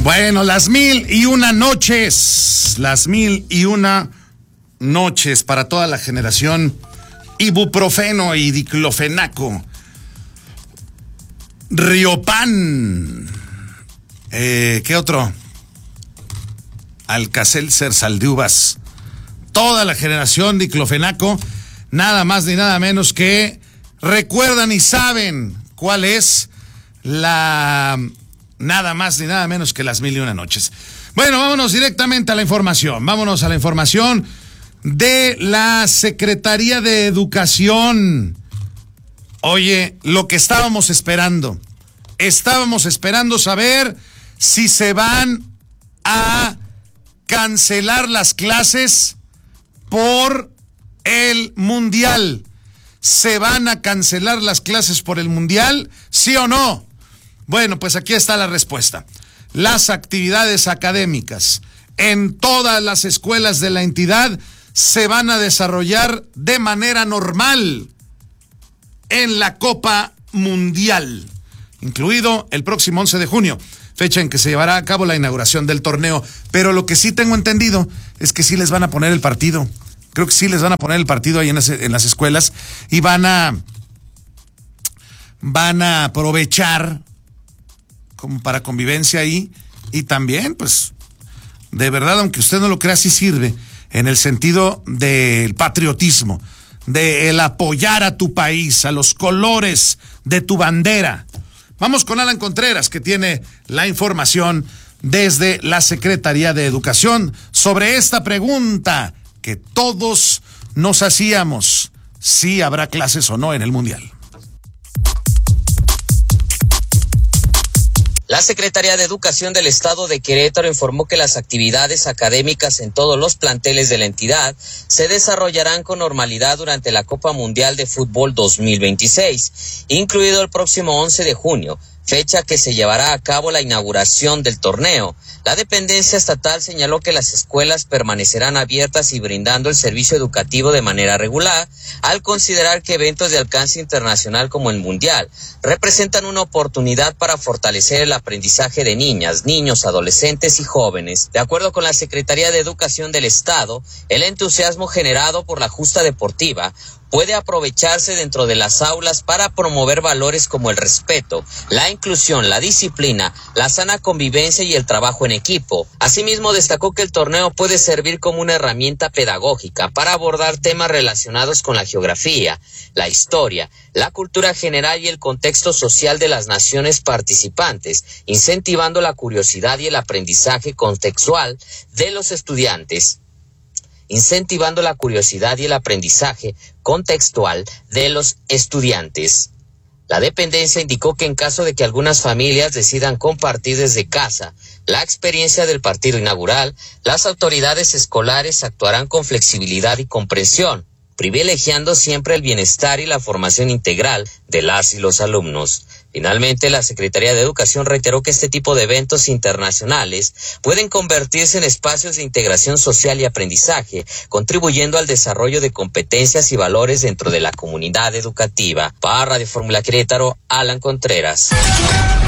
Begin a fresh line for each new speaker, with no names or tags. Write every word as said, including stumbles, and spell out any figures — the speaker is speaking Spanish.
Bueno, las mil y una noches, las mil y una noches para toda la generación ibuprofeno y diclofenaco, Riopan, eh, ¿qué otro? Alka-Seltzer, sal de uvas, toda la generación diclofenaco, nada más ni nada menos que recuerdan y saben cuál es la... Nada más ni nada menos que las mil y una noches. Bueno, vámonos directamente a la información. Vámonos a la información de la Secretaría de Educación. Oye, lo que estábamos esperando. Estábamos esperando saber si se van a cancelar las clases por el Mundial. ¿Se van a cancelar las clases por el Mundial? ¿Sí o no? Bueno, pues aquí está la respuesta. Las actividades académicas en todas las escuelas de la entidad se van a desarrollar de manera normal en la Copa Mundial, incluido el próximo once de junio, fecha en que se llevará a cabo la inauguración del torneo. Pero lo que sí tengo entendido es que sí les van a poner el partido. Creo que sí les van a poner el partido ahí en las, en las escuelas y van a, van a aprovechar como para convivencia ahí, y también, pues, de verdad, aunque usted no lo crea, sí sirve en el sentido del patriotismo, de el apoyar a tu país, a los colores de tu bandera. Vamos con Alan Contreras, que tiene la información desde la Secretaría de Educación sobre esta pregunta que todos nos hacíamos: si habrá clases o no en el Mundial.
La Secretaría de Educación del Estado de Querétaro informó que las actividades académicas en todos los planteles de la entidad se desarrollarán con normalidad durante la Copa Mundial de Fútbol dos mil veintiséis, incluido el próximo once de junio, fecha que se llevará a cabo la inauguración del torneo. La dependencia estatal señaló que las escuelas permanecerán abiertas y brindando el servicio educativo de manera regular, al considerar que eventos de alcance internacional como el Mundial representan una oportunidad para fortalecer el aprendizaje de niñas, niños, adolescentes y jóvenes. De acuerdo con la Secretaría de Educación del Estado, el entusiasmo generado por la justa deportiva puede aprovecharse dentro de las aulas para promover valores como el respeto, la inclusión, la disciplina, la sana convivencia y el trabajo en equipo. Asimismo, destacó que el torneo puede servir como una herramienta pedagógica para abordar temas relacionados con la geografía, la historia, la cultura general y el contexto social de las naciones participantes, incentivando la curiosidad y el aprendizaje contextual de los estudiantes. incentivando la curiosidad y el aprendizaje contextual de los estudiantes. La dependencia indicó que en caso de que algunas familias decidan compartir desde casa la experiencia del partido inaugural, las autoridades escolares actuarán con flexibilidad y comprensión, privilegiando siempre el bienestar y la formación integral de las y los alumnos. Finalmente, la Secretaría de Educación reiteró que este tipo de eventos internacionales pueden convertirse en espacios de integración social y aprendizaje, contribuyendo al desarrollo de competencias y valores dentro de la comunidad educativa. Para Radio Fórmula Querétaro, Alan Contreras.